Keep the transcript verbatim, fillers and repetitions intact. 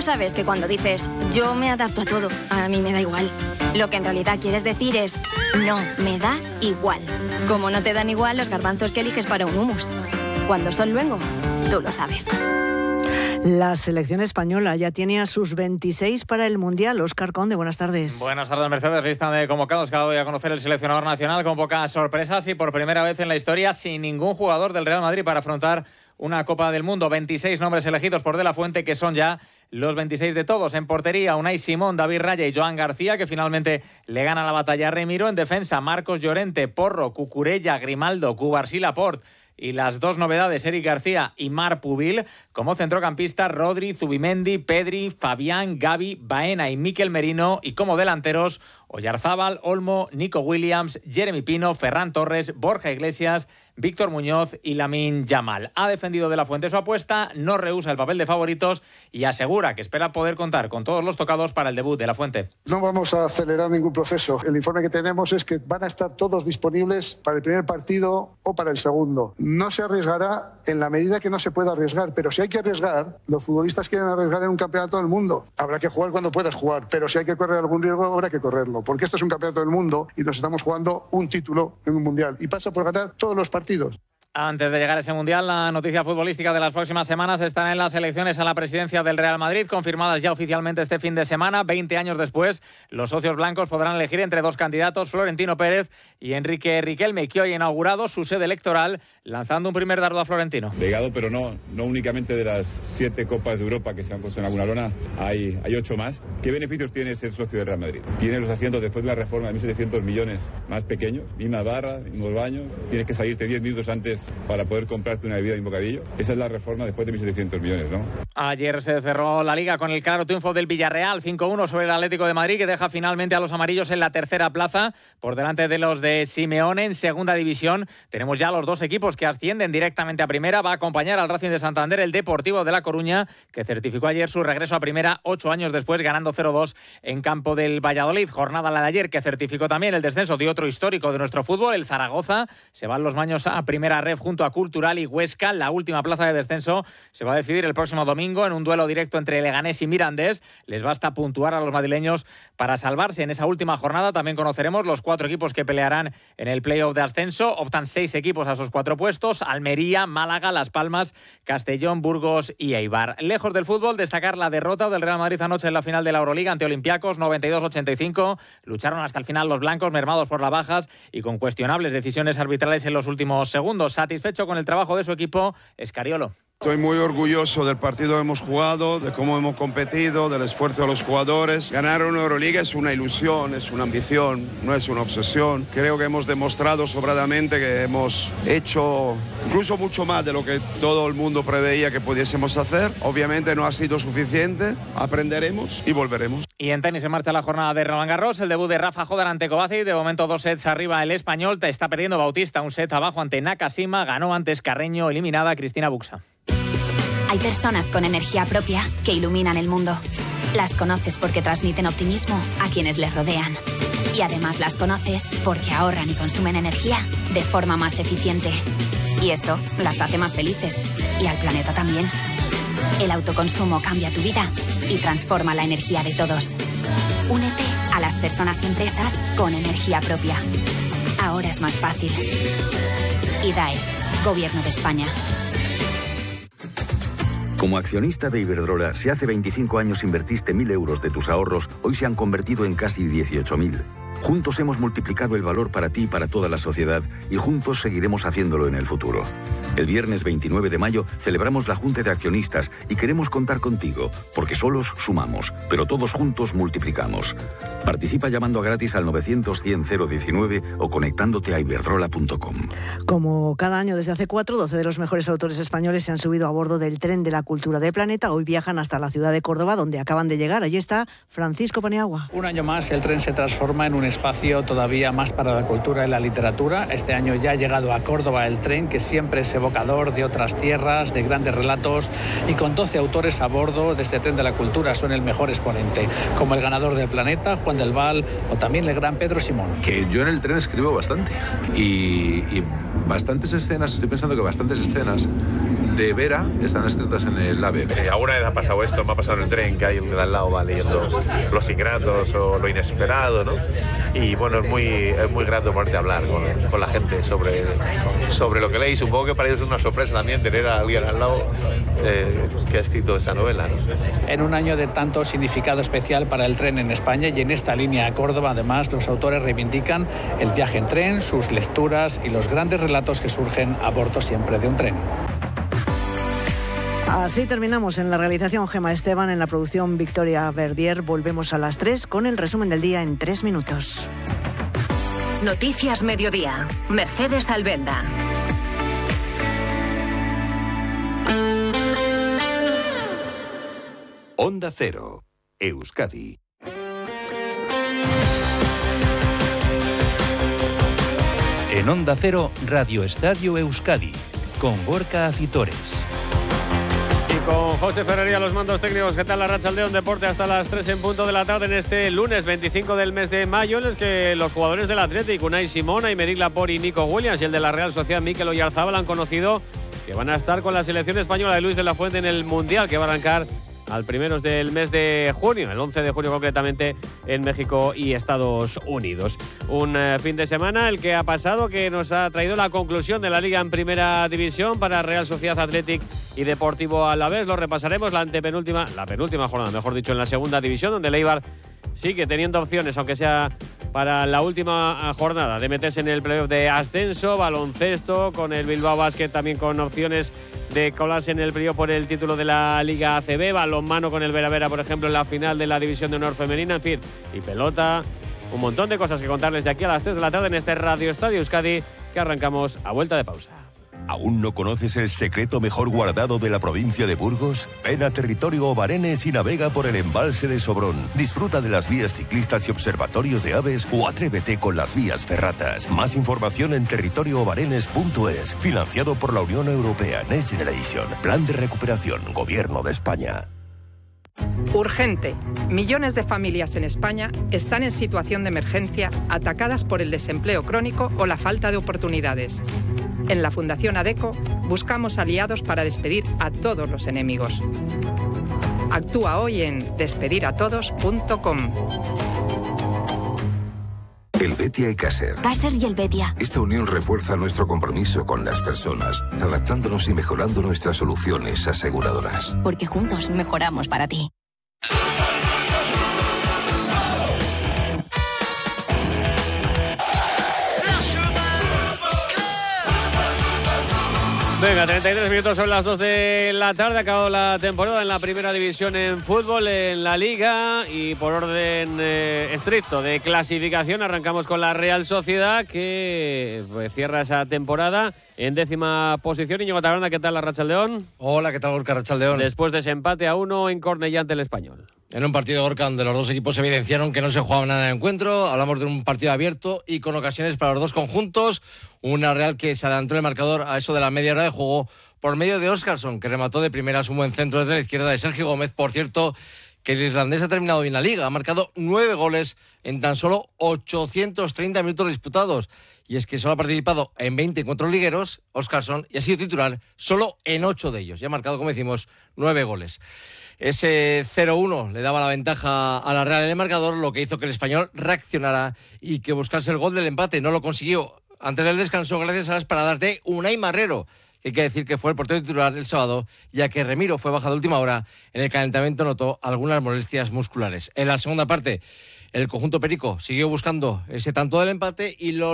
sabes que cuando dices yo me adapto a todo, a mí me da igual, lo que en realidad quieres decir es no, me da igual. Como no te dan igual los garbanzos que eliges para un hummus. Cuando son luengo, tú lo sabes. La selección española ya tiene a sus veintiséis para el Mundial. Óscar Conde, buenas tardes. Buenas tardes, Mercedes. Lista de convocados que ha dado a conocer el seleccionador nacional con pocas sorpresas y por primera vez en la historia sin ningún jugador del Real Madrid para afrontar una Copa del Mundo. veintiséis nombres elegidos por De La Fuente, que son ya los veintiséis de todos. En portería, Unai Simón, David Raya y Joan García, que finalmente le gana la batalla a Remiro. En defensa, Marcos Llorente, Porro, Cucurella, Grimaldo, Cubarsí, Laporte. Y las dos novedades, Eric García y Marc Pubil. Como centrocampista, Rodri, Zubimendi, Pedri, Fabián, Gavi, Baena y Mikel Merino. Y como delanteros, Oyarzábal, Olmo, Nico Williams, Jeremy Pino, Ferran Torres, Borja Iglesias, Víctor Muñoz y Lamine Yamal. Ha defendido De La Fuente su apuesta, no rehúsa el papel de favoritos y asegura que espera poder contar con todos los tocados para el debut de La Fuente. No vamos a acelerar ningún proceso. El informe que tenemos es que van a estar todos disponibles para el primer partido o para el segundo. No se arriesgará en la medida que no se pueda arriesgar, pero si hay que arriesgar, los futbolistas quieren arriesgar en un campeonato del mundo. Habrá que jugar cuando puedas jugar, pero si hay que correr algún riesgo, habrá que correrlo, porque esto es un campeonato del mundo y nos estamos jugando un título en un mundial y pasa por ganar todos los partidos. Antes de llegar a ese Mundial, la noticia futbolística de las próximas semanas estará en las elecciones a la presidencia del Real Madrid, confirmadas ya oficialmente este fin de semana. veinte años después, los socios blancos podrán elegir entre dos candidatos, Florentino Pérez y Enrique Riquelme, que hoy ha inaugurado su sede electoral, lanzando un primer dardo a Florentino. Legado, pero no, no únicamente de las siete Copas de Europa que se han puesto en alguna lona, hay, hay ocho más. ¿Qué beneficios tiene ser socio del Real Madrid? Tiene los asientos después de la reforma de mil setecientos millones más pequeños, misma barra, mismos baños, tienes que salirte diez minutos antes para poder comprarte una bebida y un bocadillo. Esa es la reforma después de mil setecientos millones, ¿no? Ayer se cerró la Liga con el claro triunfo del Villarreal, cinco uno sobre el Atlético de Madrid, que deja finalmente a los amarillos en la tercera plaza, por delante de los de Simeone. En segunda división tenemos ya los dos equipos que ascienden directamente a primera. Va a acompañar al Racing de Santander el Deportivo de La Coruña, que certificó ayer su regreso a primera, ocho años después, ganando cero dos en campo del Valladolid. Jornada la de ayer que certificó también el descenso de otro histórico de nuestro fútbol, el Zaragoza. Se van los maños a primera ref junto a Cultural y Huesca. La última plaza de descenso se va a decidir el próximo domingo en un duelo directo entre Leganés y Mirandés. Les basta puntuar a los madrileños para salvarse en esa última jornada. También conoceremos los cuatro equipos que pelearán en el playoff de ascenso. Optan seis equipos a esos cuatro puestos: Almería, Málaga, Las Palmas, Castellón, Burgos y Eibar. Lejos del fútbol, destacar la derrota del Real Madrid anoche en la final de la Euroliga ante Olympiacos, noventa y dos ochenta y cinco. Lucharon hasta el final los blancos, mermados por las bajas y con cuestionables decisiones arbitrales en los últimos segundos. Satisfecho con el trabajo de su equipo, Escariolo. Estoy muy orgulloso del partido que hemos jugado, de cómo hemos competido, del esfuerzo de los jugadores. Ganar una Euroliga es una ilusión, es una ambición, no es una obsesión. Creo que hemos demostrado sobradamente que hemos hecho incluso mucho más de lo que todo el mundo preveía que pudiésemos hacer. Obviamente no ha sido suficiente, aprenderemos y volveremos. Y en tenis se marcha la jornada de Roland Garros, el debut de Rafa Jodar ante Kovacic. De momento dos sets arriba el español, te está perdiendo Bautista, un set abajo ante Nakashima, ganó antes Carreño, eliminada Cristina Buxa. Hay personas con energía propia que iluminan el mundo. Las conoces porque transmiten optimismo a quienes les rodean. Y además las conoces porque ahorran y consumen energía de forma más eficiente. Y eso las hace más felices. Y al planeta también. El autoconsumo cambia tu vida y transforma la energía de todos. Únete a las personas y empresas con energía propia. Ahora es más fácil. I D A E, Gobierno de España. Como accionista de Iberdrola, si hace veinticinco años invertiste mil euros de tus ahorros, hoy se han convertido en casi dieciocho mil. Juntos hemos multiplicado el valor para ti y para toda la sociedad y juntos seguiremos haciéndolo en el futuro. El viernes veintinueve de mayo celebramos la Junta de Accionistas y queremos contar contigo, porque solos sumamos, pero todos juntos multiplicamos. Participa llamando a gratis al novecientos cien cero diecinueve o conectándote a iberdrola punto com. Como cada año desde hace cuatro, doce de los mejores autores españoles se han subido a bordo del tren de la cultura del planeta. Hoy viajan hasta la ciudad de Córdoba, donde acaban de llegar. Allí está Francisco Paniagua. Un año más el tren se transforma en un espacio todavía más para la cultura y la literatura. Este año ya ha llegado a Córdoba el tren, que siempre es evocador de otras tierras, de grandes relatos, y con doce autores a bordo de este tren de la cultura son el mejor exponente, como el ganador del Planeta, Juan del Val, o también el gran Pedro Simón. Que yo en el tren escribo bastante y, y bastantes escenas, estoy pensando que bastantes escenas de Vera están escritas en el AVE. Eh, ¿Alguna vez ha pasado esto? Me ha pasado en el tren, que hay un de al lado va leyendo los ingratos o lo inesperado, ¿no? Y bueno, es muy, es muy grato poderte hablar con, con la gente sobre, sobre lo que leí. Supongo que para ellos es una sorpresa también tener a alguien al lado eh, que ha escrito esa novela, ¿no? En un año de tanto significado especial para el tren en España y en esta línea a Córdoba, además, los autores reivindican el viaje en tren, sus lecturas y los grandes relatos que surgen a bordo siempre de un tren. Así terminamos. En la realización Gema Esteban, en la producción Victoria Verdier. Volvemos a las tres con el resumen del día en tres minutos. Noticias Mediodía. Mercedes Albelda. Onda Cero, Euskadi. En Onda Cero, Radio Estadio Euskadi, con Gorka Acitores. Y con José Ferrería, los mandos técnicos. ¿Qué tal la Arratsaldeon Deporte? Hasta las tres en punto de la tarde en este lunes veinticinco del mes de mayo, en el que los jugadores del Athletic, Unai Simón, Aymeric Laporte y Nico Williams, y el de la Real Sociedad, Mikel Oyarzábal, han conocido que van a estar con la selección española de Luis de la Fuente en el Mundial, que va a arrancar al primeros del mes de junio, el once de junio concretamente, en México y Estados Unidos. Un eh, fin de semana el que ha pasado, que nos ha traído la conclusión de la Liga en Primera División para Real Sociedad, Athletic y Deportivo Alavés. Lo repasaremos la antepenúltima, la penúltima jornada, mejor dicho, en la Segunda División, donde el Eibar sigue teniendo opciones, aunque sea para la última jornada, de meterse en el playoff de ascenso. Baloncesto, con el Bilbao Basket también con opciones de colarse en el playoff por el título de la Liga A C B. Balonmano con el Vera Vera, por ejemplo, en la final de la División de Honor Femenina. En fin, y pelota. Un montón de cosas que contarles de aquí a las tres de la tarde en este Radio Estadio Euskadi, que arrancamos a vuelta de pausa. ¿Aún no conoces el secreto mejor guardado de la provincia de Burgos? Ven a Territorio Obarenes y navega por el embalse de Sobrón. Disfruta de las vías ciclistas y observatorios de aves o atrévete con las vías ferratas. Más información en territorio obarenes punto es. Financiado por la Unión Europea Next Generation. Plan de recuperación. Gobierno de España. Urgente. Millones de familias en España están en situación de emergencia, atacadas por el desempleo crónico o la falta de oportunidades. En la Fundación ADECO buscamos aliados para despedir a todos los enemigos. Actúa hoy en despedir a todos punto com. El Betia y Caser. Caser y el Betia. Esta unión refuerza nuestro compromiso con las personas, adaptándonos y mejorando nuestras soluciones aseguradoras. Porque juntos mejoramos para ti. Venga, treinta y tres minutos, son las dos de la tarde. Ha acabado la temporada en la Primera División en fútbol, en la Liga, y por orden eh, estricto de clasificación arrancamos con la Real Sociedad, que pues, cierra esa temporada en décima posición. Íñigo Taberna, ¿qué tal la Arratsaldeon? Hola, ¿qué tal Gorka Arratsaldeon? Después de ese empate a uno en Cornellá ante el Español. En un partido, Gorka, donde los dos equipos evidenciaron que no se jugaba nada en el encuentro. Hablamos de un partido abierto y con ocasiones para los dos conjuntos. Una Real que se adelantó en el marcador a eso de la media hora de juego por medio de Óscarsson, que remató de primeras un buen centro desde la izquierda de Sergio Gómez. Por cierto, que el irlandés ha terminado bien la Liga. Ha marcado nueve goles en tan solo ochocientos treinta minutos disputados. Y es que solo ha participado en veinte encuentros ligueros, Óscarsson, y ha sido titular solo en ocho de ellos. Y ha marcado, como decimos, nueve goles. Ese cero uno le daba la ventaja a la Real en el marcador, lo que hizo que el Español reaccionara y que buscase el gol del empate. No lo consiguió antes del descanso, gracias a las paradas de Unai Marrero, que hay que decir que fue el portero titular el sábado, ya que Remiro fue bajado a última hora. En el calentamiento notó algunas molestias musculares. En la segunda parte, el conjunto perico siguió buscando ese tanto del empate y lo